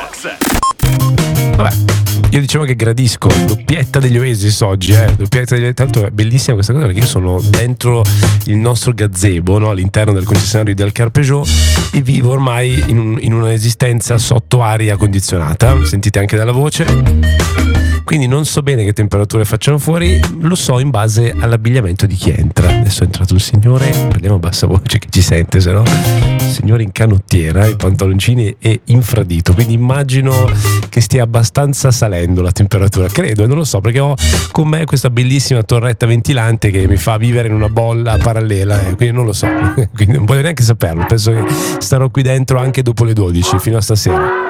Vabbè, io dicevo che gradisco doppietta degli Oasis oggi, tanto è bellissima questa cosa perché io sono dentro il nostro gazebo, no? All'interno del concessionario del Carpeugeot e vivo ormai in un'esistenza sotto aria condizionata, sentite anche dalla voce. Quindi non so bene che temperature facciano fuori, lo so in base all'abbigliamento di chi entra. Adesso è entrato un signore, parliamo a bassa voce che ci sente, se no. Signore in canottiera, i pantaloncini e infradito, quindi immagino che stia abbastanza salendo la temperatura, credo, non lo so, perché ho con me questa bellissima torretta ventilante che mi fa vivere in una bolla parallela, quindi non lo so, quindi non voglio neanche saperlo, penso che starò qui dentro anche dopo le 12 fino a stasera.